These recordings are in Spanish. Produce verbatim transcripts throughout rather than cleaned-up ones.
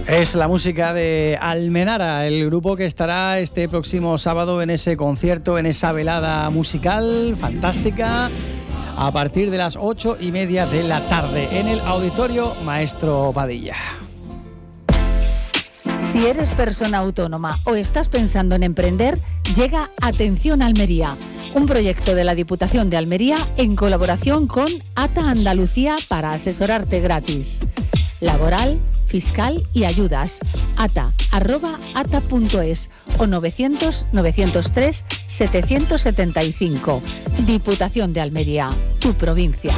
Es la música de Almenara, el grupo que estará este próximo sábado en ese concierto, en esa velada musical fantástica, a partir de las ocho y media de la tarde, en el Auditorio Maestro Padilla. Si eres persona autónoma o estás pensando en emprender, llega Atención Almería, un proyecto de la Diputación de Almería en colaboración con ATA Andalucía para asesorarte gratis. Laboral, fiscal y ayudas. ata arroba ata punto es o novecientos novecientos tres setecientos setenta y cinco. Diputación de Almería, tu provincia.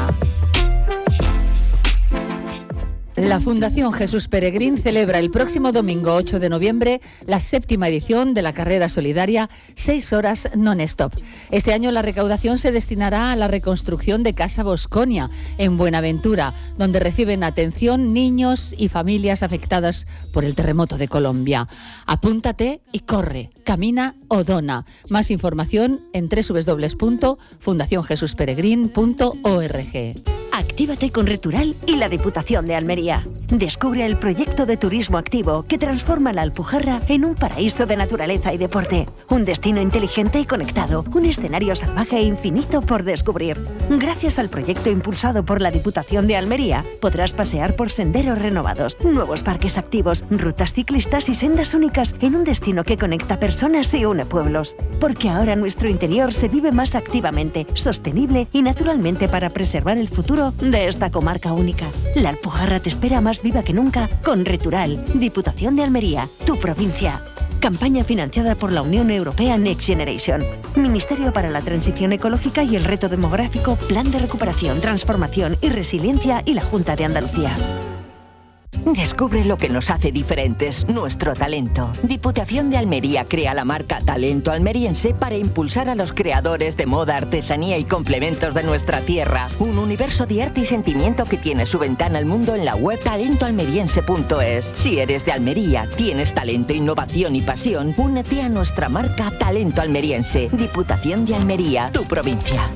La Fundación Jesús Peregrín celebra el próximo domingo ocho de noviembre la séptima edición de la carrera solidaria seis horas non-stop. Este año la recaudación se destinará a la reconstrucción de Casa Bosconia en Buenaventura, donde reciben atención niños y familias afectadas por el terremoto de Colombia. Apúntate y corre, camina o dona. Más información en doble u doble u doble u punto fundación jesús peregrín punto org. Actívate con Retural y la Diputación de Almería. Descubre el proyecto de turismo activo que transforma la Alpujarra en un paraíso de naturaleza y deporte. Un destino inteligente y conectado. Un escenario salvaje e infinito por descubrir. Gracias al proyecto impulsado por la Diputación de Almería, podrás pasear por senderos renovados, nuevos parques activos, rutas ciclistas y sendas únicas en un destino que conecta personas y une pueblos. Porque ahora nuestro interior se vive más activamente, sostenible y naturalmente para preservar el futuro de esta comarca única. La Alpujarra te espera más viva que nunca con Retural, Diputación de Almería, tu provincia. Campaña financiada por la Unión Europea Next Generation. Ministerio para la Transición Ecológica y el Reto Demográfico, Plan de Recuperación, Transformación y Resiliencia y la Junta de Andalucía. Descubre lo que nos hace diferentes, nuestro talento. Diputación de Almería crea la marca Talento Almeriense para impulsar a los creadores de moda, artesanía y complementos de nuestra tierra. Un universo de arte y sentimiento que tiene su ventana al mundo en la web talento almeriense punto es. Si eres de Almería, tienes talento, innovación y pasión, únete a nuestra marca Talento Almeriense. Diputación de Almería, tu provincia.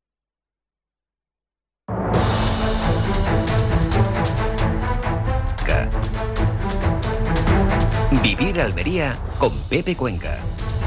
Vivir Almería con Pepe Cuenca.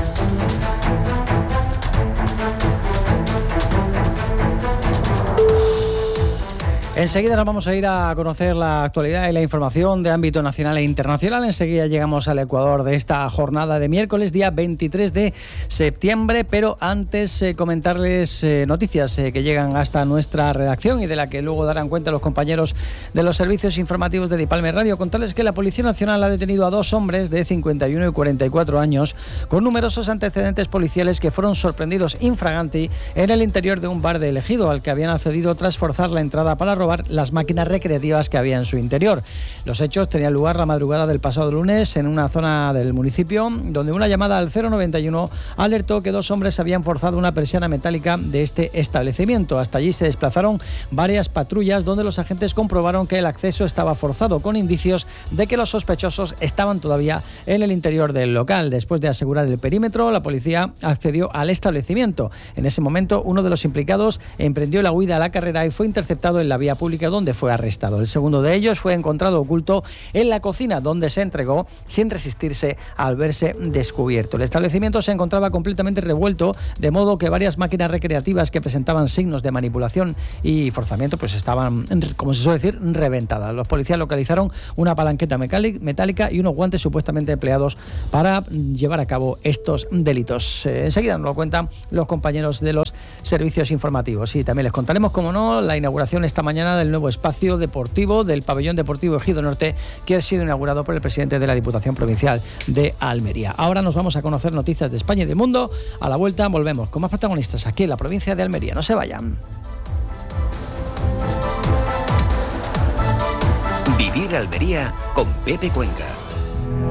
Enseguida nos vamos a ir a conocer la actualidad y la información de ámbito nacional e internacional. Enseguida llegamos al Ecuador de esta jornada de miércoles, día veintitrés de septiembre, pero antes eh, comentarles eh, noticias eh, que llegan hasta nuestra redacción y de la que luego darán cuenta los compañeros de los servicios informativos de Dipalme Radio. Contarles que la Policía Nacional ha detenido a dos hombres de cincuenta y uno y cuarenta y cuatro años con numerosos antecedentes policiales que fueron sorprendidos infraganti en el interior de un bar de El Ejido al que habían accedido tras forzar la entrada para robar las máquinas recreativas que había en su interior. Los hechos tenían lugar la madrugada del pasado lunes en una zona del municipio donde una llamada al cero noventa y uno alertó que dos hombres habían forzado una persiana metálica de este establecimiento. Hasta allí se desplazaron varias patrullas donde los agentes comprobaron que el acceso estaba forzado, con indicios de que los sospechosos estaban todavía en el interior del local. Después de asegurar el perímetro, la policía accedió al establecimiento. En ese momento, uno de los implicados emprendió la huida a la carrera y fue interceptado en la vía pública, donde fue arrestado. El segundo de ellos fue encontrado oculto en la cocina, donde se entregó sin resistirse al verse descubierto. El establecimiento se encontraba completamente revuelto, de modo que varias máquinas recreativas que presentaban signos de manipulación y forzamiento pues estaban, como se suele decir, reventadas. Los policías localizaron una palanqueta metálica y unos guantes supuestamente empleados para llevar a cabo estos delitos. Eh, enseguida nos lo cuentan los compañeros de los servicios informativos. Y también les contaremos, como no, la inauguración esta mañana del nuevo espacio deportivo del Pabellón Deportivo Ejido Norte, que ha sido inaugurado por el presidente de la Diputación Provincial de Almería. Ahora nos vamos a conocer noticias de España y del mundo. A la vuelta volvemos con más protagonistas aquí en la provincia de Almería. No se vayan. Vivir Almería con Pepe Cuenca.